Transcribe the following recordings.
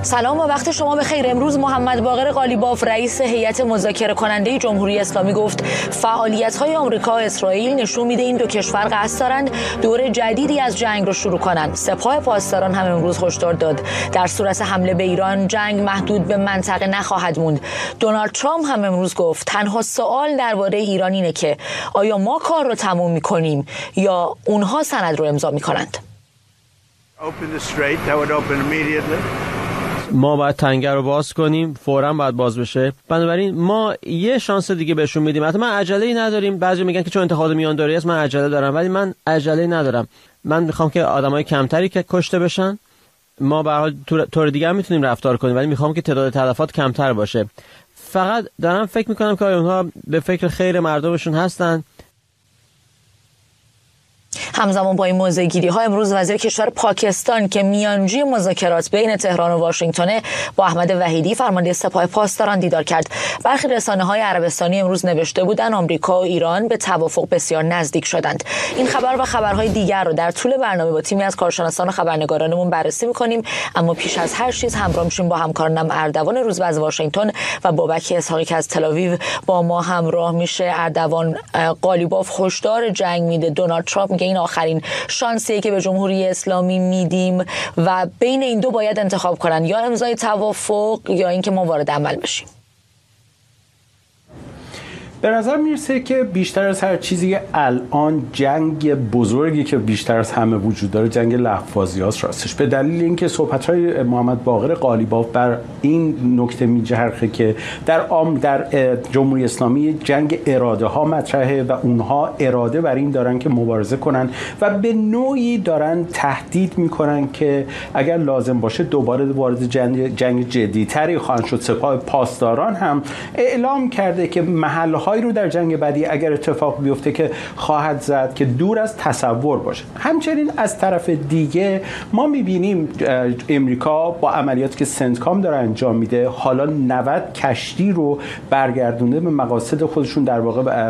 سلام و وقت شما بخیر. امروز محمد باقر قالیباف رئیس هیئت مذاکره کننده جمهوری اسلامی گفت فعالیت‌های آمریکا و اسرائیل نشون میده این دو کشور قصد دارند دور جدیدی از جنگ رو شروع کنند. سپاه پاسداران هم امروز هشدار داد در صورت حمله به ایران جنگ محدود به منطقه نخواهد موند. دونالد ترامپ هم امروز گفت تنها سوال درباره ایران اینه که آیا ما کار رو تموم می‌کنیم یا اونها سند رو امضا می‌کنند. ما باید تنگه رو باز کنیم، فوراً باید باز بشه. بنابراین ما یه شانس دیگه بهشون میدیم. حتی من عجله‌ای نداریم. بعضی میگن که چون انتخابات میانداری است من عجله دارم، ولی من عجله‌ای ندارم. من میخوام که آدمای کمتری که کشته بشن. ما به هر حال طور دیگه هم میتونیم رفتار کنیم، ولی میخوام که تعداد تلفات کمتر باشه. فقط دارم فکر میکنم که اونها به فکر خیر مردمشون هستن. همزمان با این موضع‌گیری‌ها امروز وزیر کشور پاکستان که میانجی مذاکرات بین تهران و واشنگتن با احمد وحیدی فرمانده سپاه پاسداران دیدار کرد. برخی رسانه‌های عربستانی امروز نوشته بودند آمریکا و ایران به توافق بسیار نزدیک شدند. این خبر و خبرهای دیگر رو در طول برنامه با تیمی از کارشناسان و خبرنگارانمون بررسی می‌کنیم، اما پیش از هر چیز همراه میشیم با همکارانم اردوان روزبه از واشنگتن و بابک اسحاقی که از تل‌آویو با ما همراه میشه. اردوان، قالیباف هشدار جنگ میده، دونالد ترامپ میگه این آخرین شانسیه که به جمهوری اسلامی میدیم و بین این دو باید انتخاب کنن، یا امضای توافق یا اینکه ما وارد عمل بشیم. به نظر میرسه که بیشتر از هر چیزی الان جنگ بزرگی که بیشتر از همه وجود داره جنگ لفظی هاست راستش، به دلیل اینکه صحبت‌های محمد باقر قالیباف بر این نکته میجرخه که در جمهوری اسلامی جنگ اراده ها مطرحه و اونها اراده بر این دارن که مبارزه کنن و به نوعی دارن تهدید میکنن که اگر لازم باشه دوباره وارد جنگ جدی‌تری خواهند شد. سپاه پاسداران هم اعلام کرده که محل‌های رو در جنگ بعدی اگر اتفاق بیفته که خواهد زد که دور از تصور باشه. همچنین از طرف دیگه ما میبینیم امریکا با عملیاتی که سنتکام داره انجام میده حالا 90 کشتی رو برگردونده به مقاصد خودشون، در واقع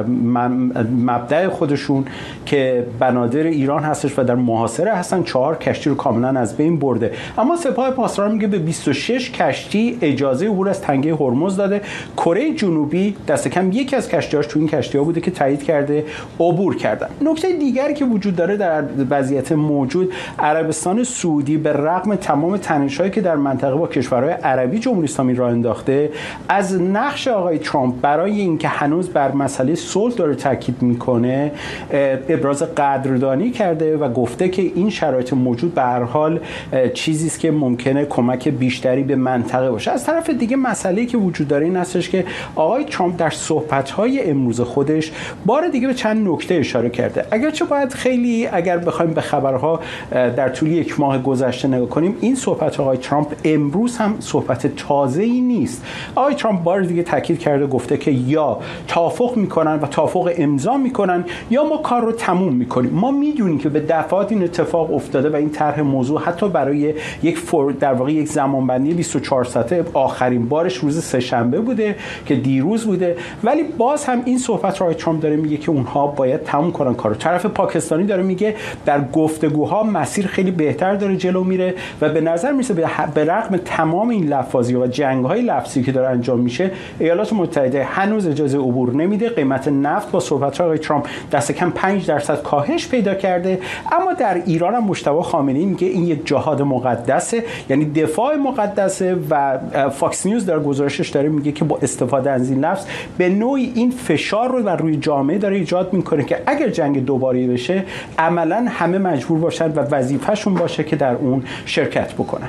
مبدأ خودشون که بنادر ایران هستش و در محاصره هستن. 4 کشتی رو کاملا از بین برده. اما سپاه پاسداران میگه به 26 کشتی اجازه عبور از تنگه هرمز داده. کره جنوبی دست کم یکی از کشتی‌هاش تو این کشتی‌ها بوده که تایید کرده عبور کردن. نکته دیگری که وجود داره در وضعیت موجود، عربستان سعودی به رغم تمام تنش‌هایی که در منطقه با کشورهای عربی جمهوری اسلامی راه انداخته، از نقش آقای ترامپ برای اینکه هنوز بر مسئله صلح داره تاکید میکنه ابراز قدردانی کرده و گفته که این شرایط موجود به هر حال چیزی است که ممکنه کمک بیشتری به منطقه باشه. از طرف دیگه مسئله‌ای که وجود داره این هستش که آقای ترامپ در صحبت‌های امروز خودش بار دیگه به چند نکته اشاره کرده. اگرچه باید خیلی اگر بخوایم به خبرها در طول یک ماه گذشته نگاه کنیم، این صحبت آقای ترامپ امروز هم صحبت تازه‌ای نیست. آقای ترامپ بار دیگه تاکید کرده، گفته که یا توافق میکنن و توافق امضا میکنن یا ما کار رو تموم میکنیم. ما میدونیم که به دفعات این اتفاق افتاده و این طرح موضوع حتی برای در واقع یک زمانبندی 24 ساعته آخرین بارش روز سه‌شنبه بوده که دیروز بوده، ولی باز هم این صحبت رو ترامپ داره میگه که اونها باید تموم کنن کارو. طرف پاکستانی داره میگه در گفتگوها مسیر خیلی بهتر داره جلو میره و به نظر میرسه به رغم تمام این لفاظی و جنگ‌های لفظی که داره انجام میشه، ایالات متحده هنوز اجازه عبور نمیده. قیمت نفت با صحبت آقای ترامپ دست کم 5% کاهش پیدا کرده. اما در ایران هم مجتبی خامنه‌ای میگه این یک جهاد مقدسه، یعنی دفاع مقدسه و فاکس نیوز در گزارشش داره میگه که با استفاده از این لفظ به نوعی این فشار رو بر روی جامعه داره ایجاد میکنه که اگر جنگ دوباره بشه عملاً همه مجبور باشن و وظیفه‌شون باشه که در اون شرکت بکنن.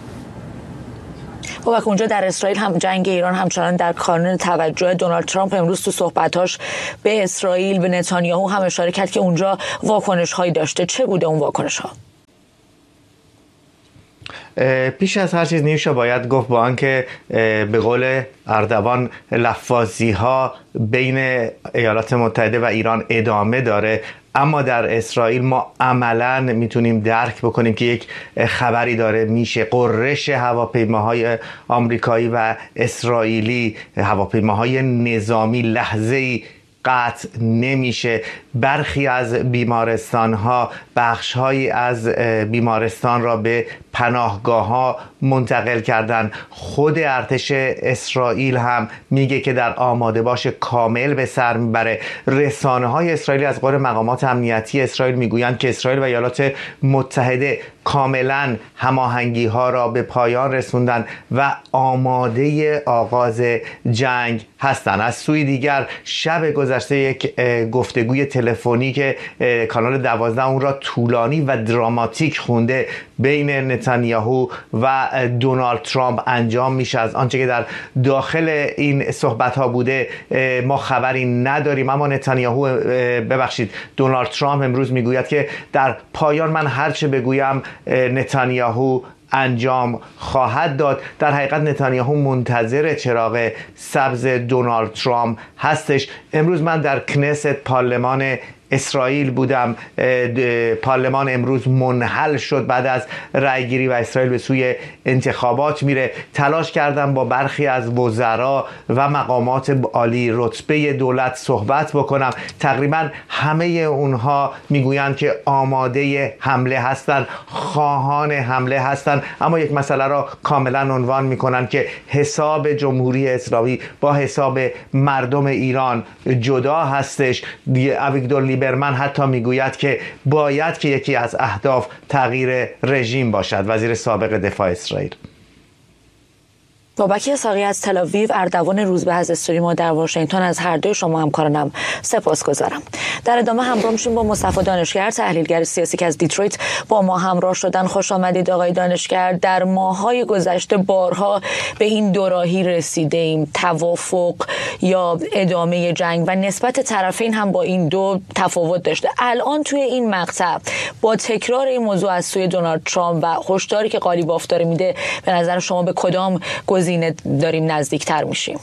و اونجا در اسرائیل هم جنگ ایران همچنان در کانون توجه. دونالد ترامپ امروز تو صحبتاش به اسرائیل، به نتانیاهو هم اشاره کرد که اونجا واکنش‌هایی داشته. چه بوده اون واکنش‌ها؟ پیش از هر چیز نیوشا باید گفت با آنکه به قول اردوان لفاظی ها بین ایالات متحده و ایران ادامه داره، اما در اسرائیل ما عملاً میتونیم درک بکنیم که یک خبری داره میشه. قررش هواپیماهای آمریکایی و اسرائیلی، هواپیماهای نظامی، لحظه‌ای قطع نمیشه. برخی از بیمارستان‌ها، بخش‌هایی از بیمارستان را به پناهگاه‌ها منتقل کردن. خود ارتش اسرائیل هم میگه که در آماده باش کامل به سر میبره. رسانه‌های اسرائیلی از قول مقامات امنیتی اسرائیل میگویند که اسرائیل و ایالات متحده کاملا هماهنگی‌ها را به پایان رسوندن و آماده آغاز جنگ هستند. از سوی دیگر شب گذشته یک گفتگوی تلفنی که کانال 12 اون را طولانی و دراماتیک خونده بین نتانیاهو و دونالد ترامپ انجام میشه. از آنچه که در داخل این صحبت ها بوده ما خبری نداریم، اما دونالد ترامپ امروز میگوید که در پایان من هرچه بگویم نتانیاهو انجام خواهد داد. در حقیقت نتانیاهو منتظر چراغ سبز دونالد ترامپ هستش. امروز من در کنست پارلمان اسرائیل بودم. پارلمان امروز منحل شد بعد از رأیگیری و اسرائیل به سوی انتخابات میره. تلاش کردم با برخی از وزرا و مقامات عالی رتبه دولت صحبت بکنم. تقریبا همه اونها میگویند که آماده حمله هستند، خواهان حمله هستند، اما یک مسئله را کاملا عنوان میکنن که حساب جمهوری اسلامی با حساب مردم ایران جدا هستش. اویگدور لیبرمن حتی میگوید که باید که یکی از اهداف تغییر رژیم باشد. وزیر سابق دفاع اسرائیل. بابک اسحاقی از تل آویو، اردوان روزبه از استوری ما در واشنگتن، از هر دوی شما همکارانم سپاسگزارم. در ادامه همراه میشیم با مصطفی دانشگر، تحلیلگر سیاسی که از دیترویت با ما همراه شدن. خوش آمدید آقای دانشگر. در ماه‌های گذشته بارها به این دوراهی رسیده ایم، توافق یا ادامه جنگ، و نسبت طرفین هم با این دو تفاوت داشته. الان توی این مقطع با تکرار این موضوع از سوی دونالد ترامپ و هشداری که قالیباف داره میده، به نظر شما به کدام گزینه داریم نزدیکتر میشیم؟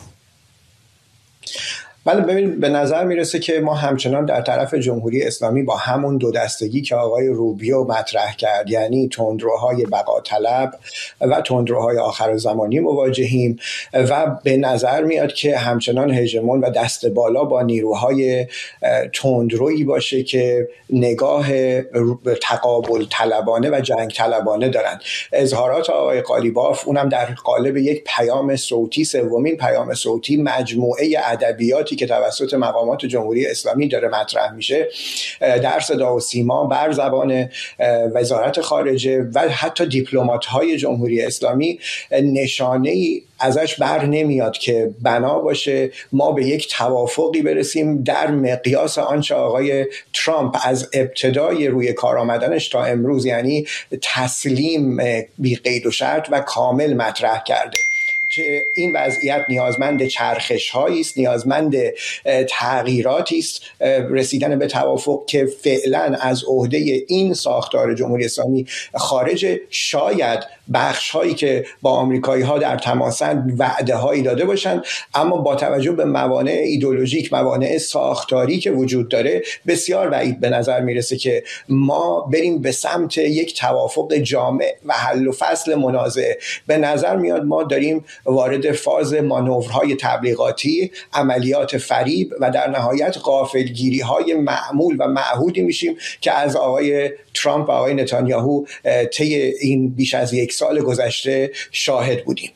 بله، ببینید، به نظر میرسه که ما همچنان در طرف جمهوری اسلامی با همون دو دستگی که آقای روبیو مطرح کرد، یعنی تندروهای بقا طلب و تندروهای آخرالزمانی مواجهیم، و به نظر میاد که همچنان هژمون و دست بالا با نیروهای تندرویی باشه که نگاه تقابل طلبانه و جنگ طلبانه دارن. اظهارات آقای قالیباف، اونم در قالب یک پیام صوتی، سومین پیام صوتی مجموعه ادبیاتی که توسط مقامات جمهوری اسلامی داره مطرح میشه، در صدا و سیما بر زبان وزارت خارجه و حتی دیپلمات‌های جمهوری اسلامی نشانه‌ای ازش بر نمیاد که بنا باشه ما به یک توافقی برسیم در مقیاس آنچه آقای ترامپ از ابتدای روی کار آمدنش تا امروز، یعنی تسلیم بی قید و شرط و کامل مطرح کرده که این وضعیت نیازمند چرخش‌هایی است، نیازمند تغییراتی است. رسیدن به توافق که فعلا از عهده این ساختار جمهوری اسلامی خارج، شاید بخش‌هایی که با آمریکایی‌ها در تماسند وعده‌هایی داده باشند، اما با توجه به موانع ایدئولوژیک، موانع ساختاری که وجود داره، بسیار بعید به نظر میرسه که ما بریم به سمت یک توافق جامع و حل و فصل منازعه. به نظر میاد ما داریم وارد فاز مانورهای تبلیغاتی، عملیات فریب و در نهایت غافلگیری‌های معمول و معهودی میشیم که از آقای ترامپ و آقای نتانیاهو طی این بیش از یک سال گذشته شاهد بودیم.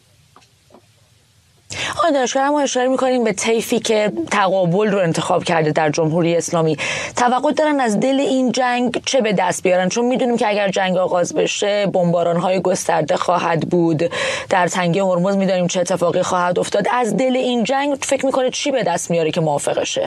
آقای دانشگر، ما اشاره می‌کنیم به طیفی که تقابل رو انتخاب کرده در جمهوری اسلامی. توقع دارن از دل این جنگ چه به دست بیارن؟ چون میدونیم که اگر جنگ آغاز بشه بمباران‌های گسترده خواهد بود. در تنگه هرمز میدونیم چه اتفاقی خواهد افتاد. از دل این جنگ فکر می‌کنید چی به دست میاره که موافقشه؟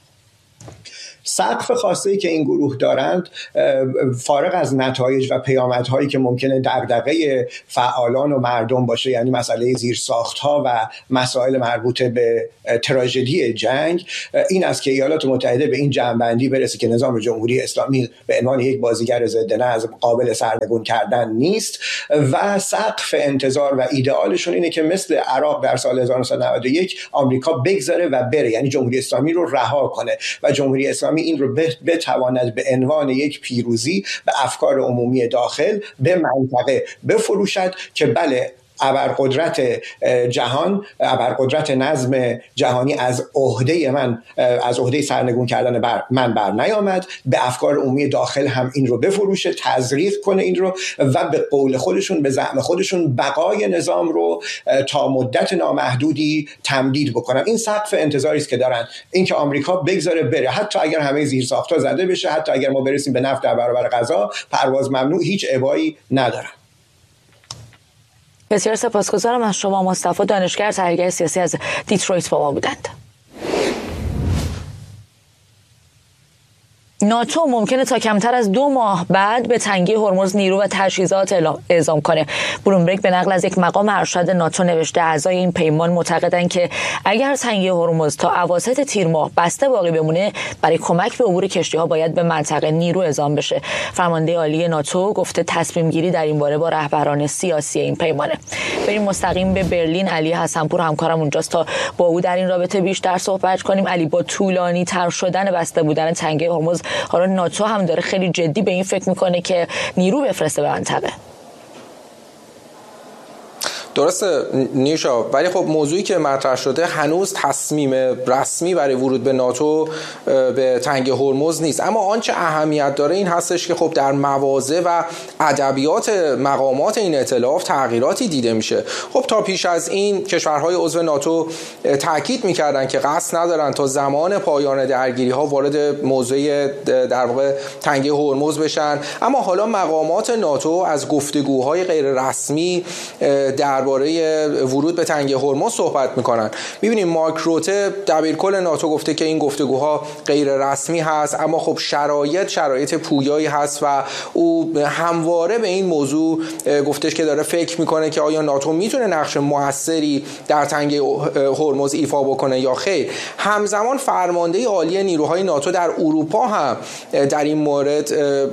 سقف خاصه‌ای که این گروه دارند، فارغ از نتایج و پیامدهایی که ممکنه دغدغه فعالان و مردم باشه، یعنی مسئله زیرساخت‌ها و مسائل مربوط به تراژدی جنگ، این است که ایالات متحده به این جمع‌بندی برسه که نظام جمهوری اسلامی به عنوان یک بازیگر ضد نظم قابل سرنگون کردن نیست و سقف انتظار و ایدئالشون اینه که مثل عراق در سال 1991 آمریکا بگذاره و بره، یعنی جمهوری اسلامی رو رها کنه و جمهوری اسلامی این رو بتواند به عنوان یک پیروزی به افکار عمومی داخل به منطقه بفروشد که بله، ابرقدرت جهان، ابرقدرت نظم جهانی از عهده سرنگون کردن من بر نیامد، به افکار عمومی داخل هم این رو بفروشه، تزریق کنه این رو و به قول خودشون، به زعم خودشون بقای نظام رو تا مدت نامحدودی تمدید بکنن. این سقف انتظاری است که دارن، اینکه آمریکا بگذاره بره، حتی اگر همه زیرساخت‌ها زده بشه، حتی اگر ما برسیم به نفت در برابر غذا، پرواز ممنوع، هیچ ابایی ندارن. بسیار سپاسگزارم از شما مصطفی دانشگر، تحلیلگر سیاسی از دیترویت با ما بودند. ناتو ممکنه تا کمتر از 2 ماه بعد به تنگی هرمز نیرو و تجهیزات اعزام کنه. بلومبرگ به نقل از یک مقام ارشد ناتو نوشته اعضای این پیمان معتقدند که اگر تنگی هرمز تا اواسط تیر ماه بسته باقی بمونه، برای کمک به عبور کشتی‌ها باید به منطقه نیرو اعزام بشه. فرمانده عالی ناتو گفته تصمیم گیری در این باره با رهبران سیاسی این پیمانه. بریم مستقیم به برلین. علی حسنپور همکارم اونجاست تا با او در این رابطه بیشتر صحبت کنیم. علی، با طولانی تر شدن بسته بودن تنگی هرمز، حالا ناتو هم داره خیلی جدی به این فکر میکنه که نیرو بفرسته به منطقه. درسته نیوشا، ولی خب موضوعی که مطرح شده هنوز تصمیم رسمی برای ورود به ناتو به تنگه هرمز نیست. اما آنچه اهمیت داره این هستش که خب در مواضع و ادبیات مقامات این ائتلاف تغییراتی دیده میشه. خب تا پیش از این کشورهای عضو ناتو تاکید میکردن که قصد ندارن تا زمان پایان درگیری‌ها وارد موضوع در واقع تنگه هرمز بشن، اما حالا مقامات ناتو از گفتگوهای غیر رسمی درباره ورود به تنگه هرمز صحبت میکنن. میبینیم مارک روته دبیرکل ناتو گفته که این گفتگوها غیر رسمی هست، اما خب شرایط پویایی هست و او همواره به این موضوع گفتش که داره فکر میکنه که آیا ناتو میتونه نقش موثری در تنگه هرمز ایفا بکنه یا خیر. همزمان فرمانده عالی نیروهای ناتو در اروپا هم در این مورد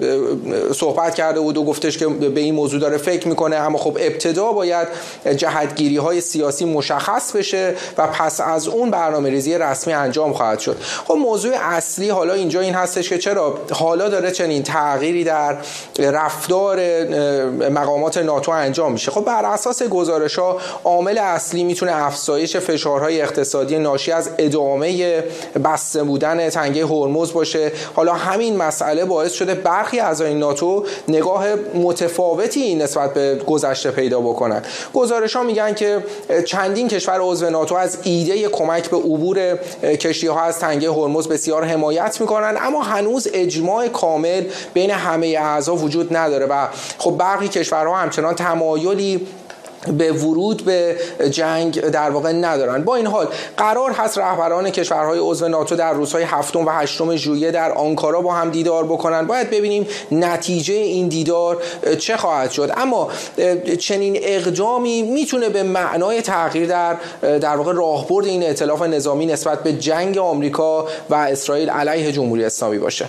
صحبت کرده بود و گفتش که به این موضوع داره فکر میکنه، اما خب ابتدا باید جهتگیری های سیاسی مشخص بشه و پس از اون برنامه‌ریزی رسمی انجام خواهد شد. خب موضوع اصلی حالا اینجا این هستش که چرا حالا داره چنین تغییری در رفتار مقامات ناتو انجام میشه. خب بر اساس گزارش‌ها عامل اصلی میتونه افزایش فشارهای اقتصادی ناشی از ادامه بسته بودن تنگه هرمز باشه. حالا همین مسئله باعث شده برخی اعضای ناتو نگاه متفاوتی نسبت به گذشته پیدا بکنن. گزارش‌ها میگن که چندین کشور عضو ناتو از ایده کمک به عبور کشتی‌ها از تنگه هرمز بسیار حمایت میکنن، اما هنوز اجماع کامل بین همه اعضا وجود نداره و خب برخی کشورها همچنان تمایلی به ورود به جنگ در واقع ندارن. با این حال قرار هست رهبران کشورهای عضو ناتو در روزهای 7 و 8 ژوئیه در آنکارا با هم دیدار بکنن. باید ببینیم نتیجه این دیدار چه خواهد شد، اما چنین اقدامی میتونه به معنای تغییر در واقع راهبرد این ائتلاف نظامی نسبت به جنگ آمریکا و اسرائیل علیه جمهوری اسلامی باشه.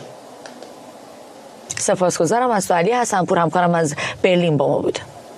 سپاسگزارم از علی حسنپور همکارم از برلین با ما بود.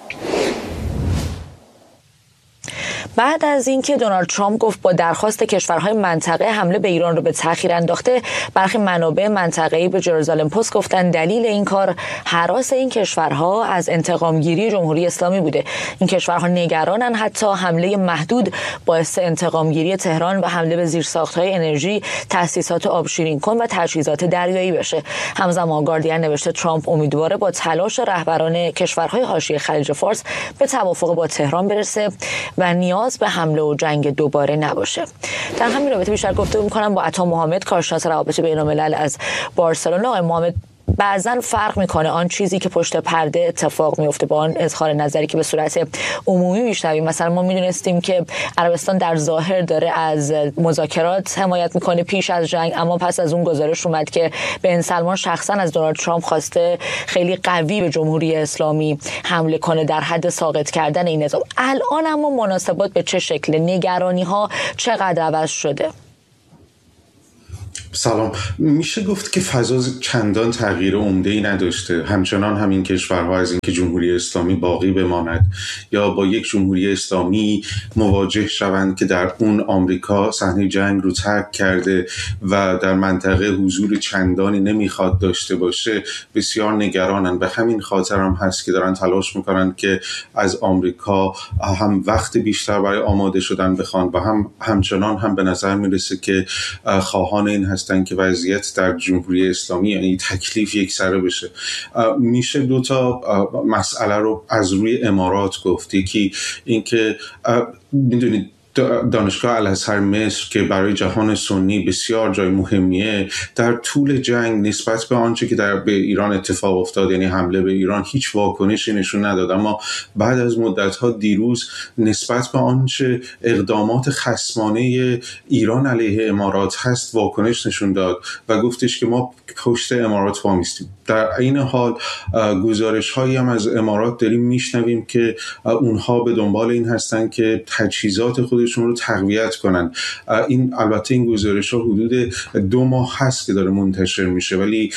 بعد از اینکه دونالد ترامپ گفت با درخواست کشورهای منطقه حمله به ایران رو به تأخیر انداخته، برخی منابع منطقه‌ای به جروزالم پست گفتن دلیل این کار هراس این کشورها از انتقامگیری جمهوری اسلامی بوده. این کشورها نگرانن حتی حمله محدود باعث انتقامگیری تهران و حمله به زیرساخت‌های انرژی، تأسیسات آبشیرین کن و تجهیزات دریایی بشه. همزمان گاردین نوشته ترامپ امیدواره با تلاش رهبران کشورهای حاشیه خلیج فارس به توافق با تهران برسه و نیاز به حمله و جنگ دوباره نباشه. در همین رابطه بیشتر گفتگو می‌کنم با عطا محمد، کارشناس روابط بین‌الملل از بارسلونا. آقای محمد، بعضن فرق میکنه آن چیزی که پشت پرده اتفاق میفته با آن اظهار نظری که به صورت عمومی میشنویم. مثلا ما میدونستیم که عربستان در ظاهر داره از مذاکرات حمایت میکنه پیش از جنگ، اما پس از اون گزارش اومد که بن سلمان شخصا از دونالد ترامپ خواسته خیلی قوی به جمهوری اسلامی حمله کنه در حد ساقط کردن این نظام. الان اما مناسبات به چه شکل؟ نگرانی ها چقدر عوض شده؟ سلام. میشه گفت که فضا چندان تغییر عمده‌ای نداشته، همچنان همین کشورها از اینکه جمهوری اسلامی باقی بماند یا با یک جمهوری اسلامی مواجه شوند که در اون آمریکا صحنه جنگ رو ترک کرده و در منطقه حضور چندانی نمیخواد داشته باشه، بسیار نگرانن. به همین خاطر هم هست که دارن تلاش میکنن که از آمریکا هم وقت بیشتر برای آماده شدن بخوان و همچنان هم به نظر میرسه که خواهان این هستن که وضعیت در جمهوری اسلامی یعنی تکلیف یک سره بشه. میشه دو تا مسئله رو از روی امارات گفت. یکی اینکه میدونید دانشگاه الازهر مصر که برای جهان سنی بسیار جای مهمیه، در طول جنگ نسبت به آنچه که به ایران اتفاق افتاد، یعنی حمله به ایران، هیچ واکنشی نشون نداد. اما بعد از مدت‌ها دیروز نسبت به آنچه اقدامات خصمانه ایران علیه امارات هست واکنش نشون داد و گفتش که ما پشت امارات وامیستیم. در این حال گزارش‌هایی هم از امارات داریم میشنویم که اونها به دنبال این هستن که تجهیزات خودشون رو تقویت کنن. البته این گزارش‌ها حدود 2 ماه هست که داره منتشر میشه، ولی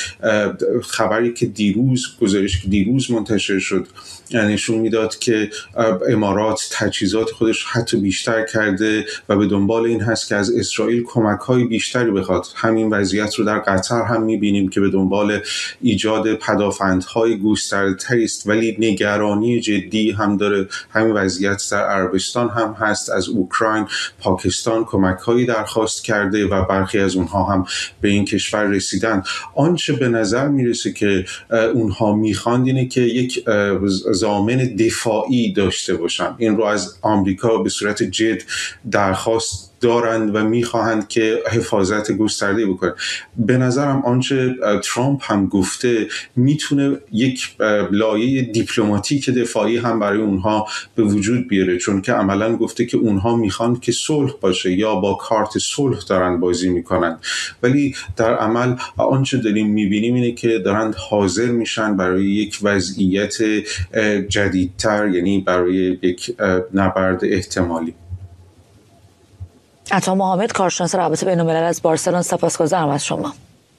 خبری که گزارشی که دیروز منتشر شد نشون میداد که امارات تجهیزات خودش حتی بیشتر کرده و به دنبال این هست که از اسرائیل کمک‌های بیشتری بخواد. همین وضعیت رو در قطر هم می‌بینیم که به دنبال ایجاد پدافندهای گسترده‌تری است، ولی نگرانی جدی هم داره. همین وضعیت در عربستان هم هست. از اوکراین، پاکستان کمک‌هایی درخواست کرده و برخی از اونها هم به این کشور رسیدن. آنچه به نظر میرسه که اونها میخوان اینه که یک ضامن دفاعی داشته باشن. این رو از آمریکا به صورت جد درخواست دارند و میخواهند که حفاظت گسترده بکنه. به نظرم آنچه ترامپ هم گفته میتونه یک لایه دیپلماتیک دفاعی هم برای اونها به وجود بیاره، چون که عملا گفته که اونها میخوان که صلح باشه یا با کارت صلح دارن بازی میکنن، ولی در عمل آنچه داریم میبینیم اینه که دارن حاضر میشن برای یک وضعیت جدیدتر، یعنی برای یک نبرد احتمالی. عطا محمد، کارشناس روابط بین‌الملل از بارسلون، سپاسگزارم از شما.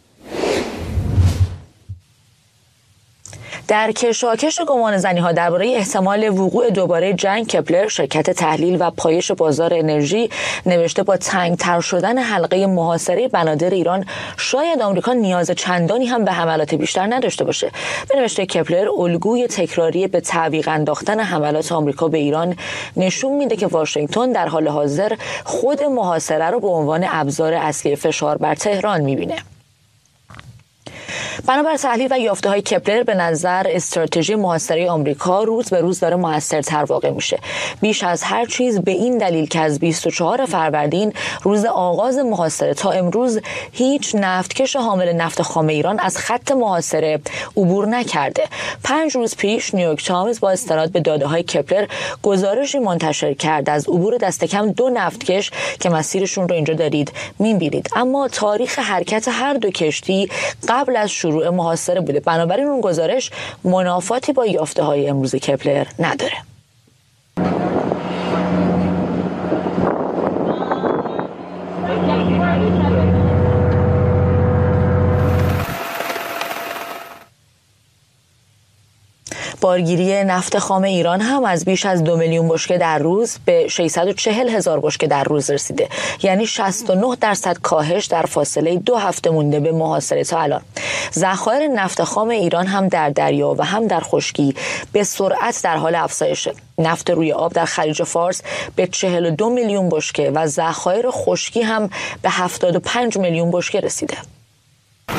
در کشاکش گمانه‌زنی‌ها درباره احتمال وقوع دوباره جنگ، کپلر، شرکت تحلیل و پایش بازار انرژی، نوشته با تنگ‌تر شدن حلقه محاصره بنادر ایران شاید آمریکا نیاز چندانی هم به حملات بیشتر نداشته باشه. به نوشته کپلر، الگوی تکراری به تعویق انداختن حملات آمریکا به ایران نشون میده که واشنگتن در حال حاضر خود محاصره رو به عنوان ابزار اصلی فشار بر تهران می‌بینه. بنابر تحلیل و یافته‌های کپلر به نظر استراتژی محاصره آمریکا روز به روز داره موثرتر واقع میشه. بیش از هر چیز به این دلیل که از 24 فروردین روز آغاز محاصره تا امروز هیچ نفتکش حامل نفت خام ایران از خط محاصره عبور نکرده. 5 روز پیش نیویورک تایمز با استناد به داده‌های کپلر گزارشی منتشر کرد از عبور دست کم 2 نفتکش که مسیرشون رو اینجا دارید می‌بینید. اما تاریخ حرکت هر دو کشتی قبل از شروع محاصره بوده. بنابراین اون گزارش منافاتی با یافته‌های امروز کپلر نداره. بارگیری نفت خام ایران هم از بیش از 2 میلیون بشکه در روز به 640,000 بشکه در روز رسیده، یعنی 69% کاهش در فاصله 2 هفته مونده به محاصره تا الان. ذخایر نفت خام ایران هم در دریا و هم در خشکی به سرعت در حال افزایشه. نفت روی آب در خلیج فارس به 42 میلیون بشکه و ذخایر خشکی هم به 75 میلیون بشکه رسیده.